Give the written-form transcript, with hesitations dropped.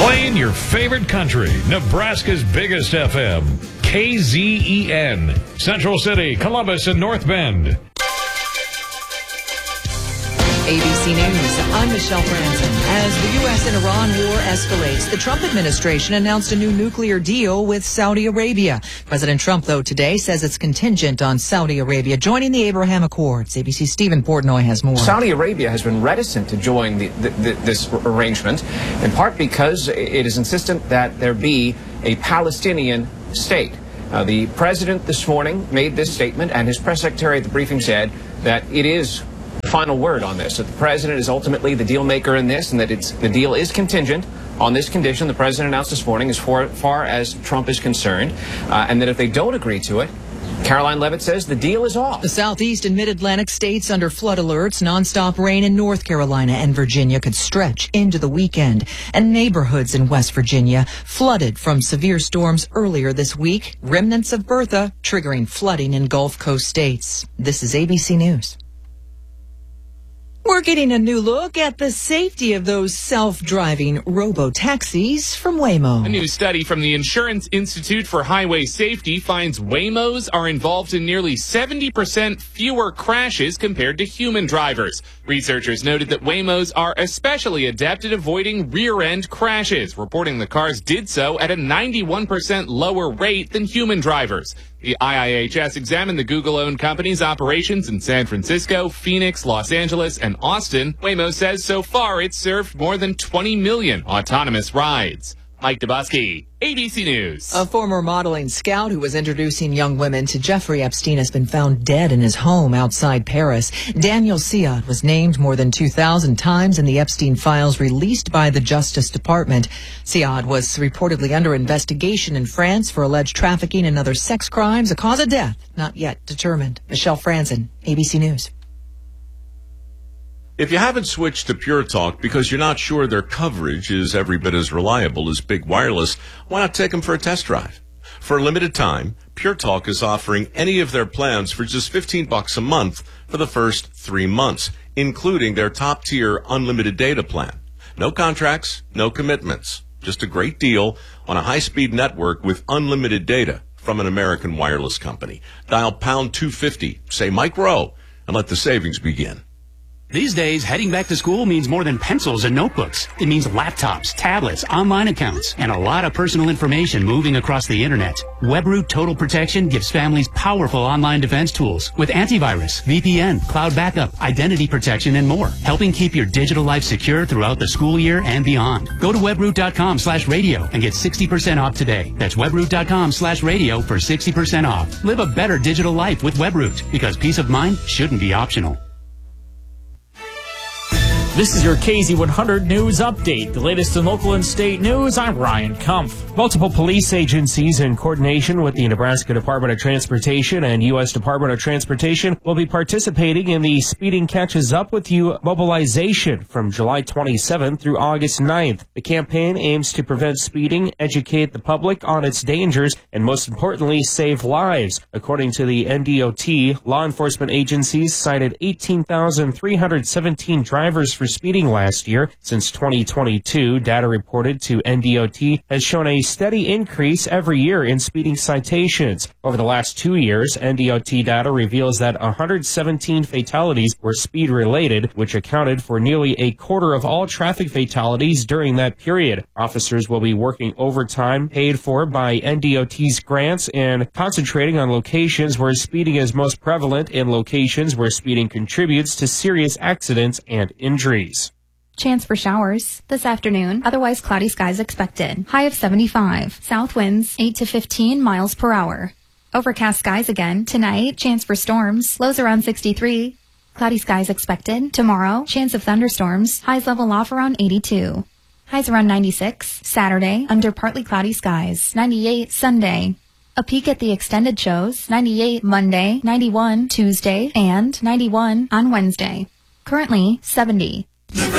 Playing your favorite country, Nebraska's biggest FM, KZEN, Central City, Columbus, and North Bend. ABC News, I'm Michelle Franzen. As the U.S. and Iran war escalates, the Trump administration announced a new nuclear deal with Saudi Arabia. President Trump, though, today says it's contingent on Saudi Arabia joining the Abraham Accords. ABC's Stephen Portnoy has more. Saudi Arabia has been reticent to join this arrangement, in part because it is insistent that there be a Palestinian state. The president this morning made this statement, and his press secretary at the briefing said that it is final word on this, that the president is ultimately the deal maker in this, and that the deal is contingent on this condition the president announced this morning as far as Trump is concerned, and that if they don't agree to it, Caroline Levitt says the deal is off. The Southeast and Mid-Atlantic states under flood alerts. Nonstop rain in North Carolina and Virginia could stretch into the weekend. And neighborhoods in West Virginia flooded from severe storms earlier this week. Remnants of Bertha triggering flooding in Gulf Coast states. This is ABC News. We're getting a new look at the safety of those self-driving robo-taxis from Waymo. A new study from the Insurance Institute for Highway Safety finds Waymos are involved in nearly 70% fewer crashes compared to human drivers. Researchers noted that Waymos are especially adept at avoiding rear-end crashes, reporting the cars did so at a 91% lower rate than human drivers. The IIHS examined the Google-owned company's operations in San Francisco, Phoenix, Los Angeles, and Austin. Waymo says so far it's served more than 20 million autonomous rides. Mike Dubusky, ABC News. A former modeling scout who was introducing young women to Jeffrey Epstein has been found dead in his home outside Paris. Daniel Siad was named more than 2,000 times in the Epstein files released by the Justice Department. Siad was reportedly under investigation in France for alleged trafficking and other sex crimes. A cause of death not yet determined. Michelle Franzen, ABC News. If you haven't switched to Pure Talk because you're not sure their coverage is every bit as reliable as Big Wireless, why not take them for a test drive? For a limited time, Pure Talk is offering any of their plans for just $15 a month for the first 3 months, including their top-tier unlimited data plan. No contracts, no commitments. Just a great deal on a high-speed network with unlimited data from an American wireless company. Dial pound 250, say Mike Rowe, and let the savings begin. These days, heading back to school means more than pencils and notebooks. It means laptops, tablets, online accounts, and a lot of personal information moving across the internet. WebRoot Total Protection gives families powerful online defense tools with antivirus, VPN, cloud backup, identity protection, and more, helping keep your digital life secure throughout the school year and beyond. Go to webroot.com/radio and get 60% off today. That's webroot.com/radio for 60% off. Live a better digital life with WebRoot, because peace of mind shouldn't be optional. This is your KZ100 News Update. The latest in local and state news, I'm Ryan Kumpf. Multiple police agencies in coordination with the Nebraska Department of Transportation and U.S. Department of Transportation will be participating in the Speeding Catches Up With You mobilization from July 27th through August 9th. The campaign aims to prevent speeding, educate the public on its dangers, and most importantly, save lives. According to the NDOT, law enforcement agencies cited 18,317 drivers for speeding last year. Since 2022, data reported to NDOT has shown a steady increase every year in speeding citations. Over the last 2 years, NDOT data reveals that 117 fatalities were speed-related, which accounted for nearly a quarter of all traffic fatalities during that period. Officers will be working overtime paid for by NDOT's grants and concentrating on locations where speeding is most prevalent and locations where speeding contributes to serious accidents and injuries. Chance for showers this afternoon. Otherwise cloudy skies expected. High of 75. South winds 8 to 15 miles per hour. Overcast skies again. Tonight, chance for storms. Lows around 63. Cloudy skies expected. Tomorrow, chance of thunderstorms. Highs level off around 82. Highs around 96. Saturday, under partly cloudy skies. 98 Sunday. A peek at the extended shows. 98 Monday, 91 Tuesday, and 91 on Wednesday. Currently 70.